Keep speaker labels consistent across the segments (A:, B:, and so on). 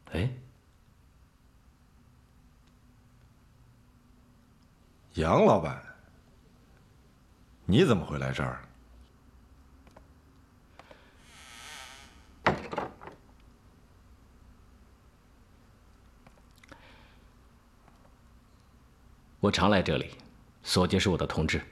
A: 哎，
B: 杨老板，你怎么会来这儿？
A: 我常来这里，所杰是我的同志。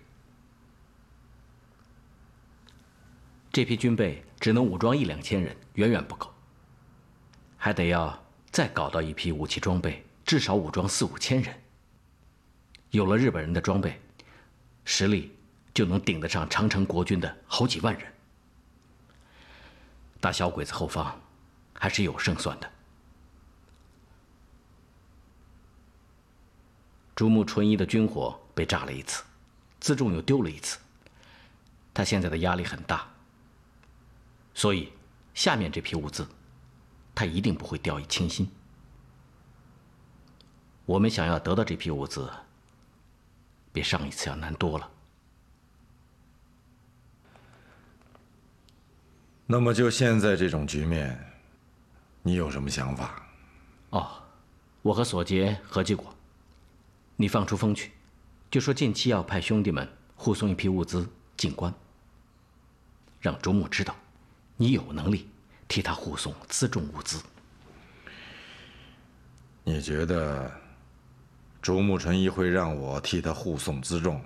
A: 这批军备只能武装1、2千人，远远不够，还得要再搞到一批武器装备，至少武装4、5千人。有了日本人的装备，实力就能顶得上长城国军的好几万人。打小鬼子后方，还是有胜算的。竹木纯一的军火被炸了一次，辎重又丢了一次，他现在的压力很大，所以下面这批物资，他一定不会掉以轻心。我们想要得到这批物资，比上一次要难多了。
B: 那么就现在这种局面，你有什么想法？
A: 哦，我和索杰合计过，你放出风去，就说近期要派兄弟们护送一批物资进关，让竹木知道，你有能力替他护送辎重物资。
B: 你觉得竹木纯一会让我替他护送辎重？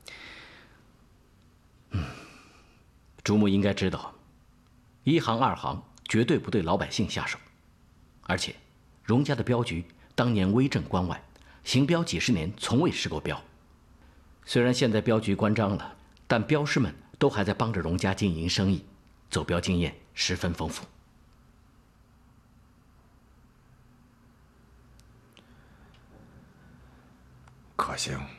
A: 竹木应该知道，1行2行绝对不对老百姓下手，而且荣家的镖局当年威震关外，行镖几十年从未失过镖。虽然现在镖局关张了，但镖师们都还在帮着荣家经营生意，走镖经验十分丰富。
B: 可行。